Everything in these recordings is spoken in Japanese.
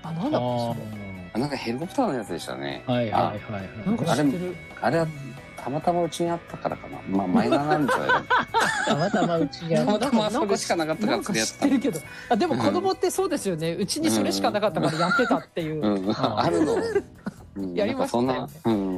なんだっけそれ。 なんかヘリコプターのやつでしたね。 はいはいはいなんか知ってる。 あれはたまたまうちにあったからかな。まあマイナーなんですよね。 たまたまうちにたまたまそれしかなかったからなんか知ってるけど、でも子供ってそうですよね。うちにそれしかなかったからやってたっていう。 あるの。 やりましたよね。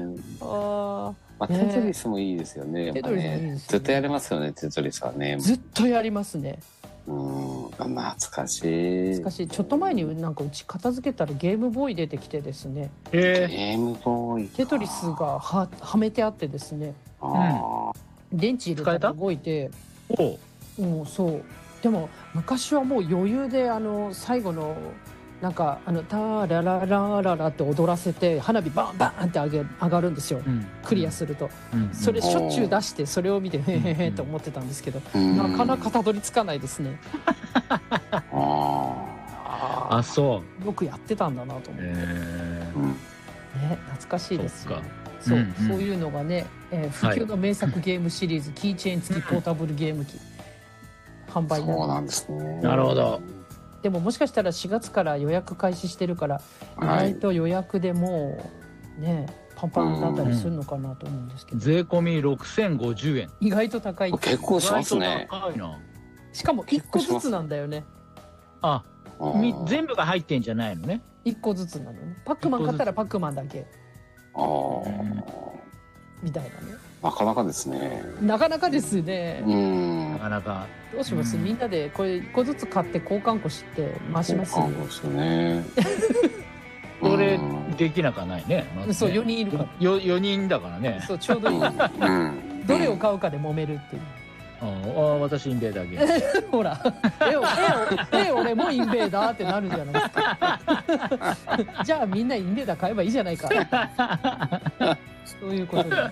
テトリスもいいですよね。やっぱね。ずっとやれますよね、テトリスはね。 ずっとやりますね。 懐かしい。 懐かしい。ちょっと前になんかうち片付けたらゲームボーイ出てきてですね。 ゲームボーイ。 テトリスがはめてあってですね。電池入れたら動いて。そう。でも昔はもう余裕で最後のなんかタラララララって踊らせて花火バンバンって上がるんですよ、クリアすると、それしょっちゅう出してそれを見てへへへって思ってたんですけど、なかなかたどり着かないですね。 そうよくやってたんだなと思って、懐かしいですよ。そういうのがね、普及の名作ゲームシリーズ、キーチェーン付きポータブルゲーム機販売そうなんですね。 なるほど。 でももしかしたら4月から予約開始してるから意外と予約でもうねパンパンだったりするのかなと思うんですけど、 税込み6050円。 意外と高い。 結構しますね。 しかも1個ずつなんだよね。 全部が入ってんじゃないのね。 1個ずつなのね。パックマン買ったらパックマンだけみたいなね。 なかなかですね。 なかなかですね。 なかなか。 どうします？みんなでこれ1個ずつ買って交換庫して回します。 交換庫してね。 これできなくはないね。 そう4人いるから。 4人だからね。 そうちょうどいい。どれを買うかで揉めるっていう。 私インベーダーゲーム。 ほら、俺もインベーダーってなるじゃないですか。じゃあみんなインベーダー買えばいいじゃないか。そういうことで。い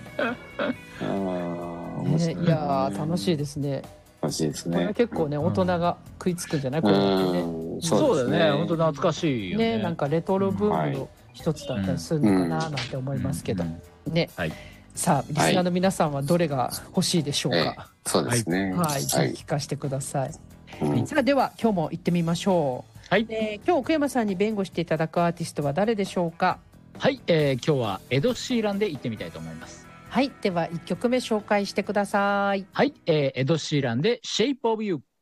や楽しいですね。 楽しいですね。 これは結構ね大人が食いつくんじゃないこれってね。 そうだよね。本当懐かしいよね。 なんかレトロブームの一つだったりするのかななんて思いますけどね。さあリスナーの皆さんはどれが欲しいでしょうか。 そうですね。 はい、ぜひ聞かせてください。さあでは今日も行ってみましょう。今日奥山さんに弁護していただくアーティストは誰でしょうか。 はい、今日はエド・シーランで行ってみたいと思います。 はい、では1曲目紹介してください。 はい、エド・シーランで Shape of You。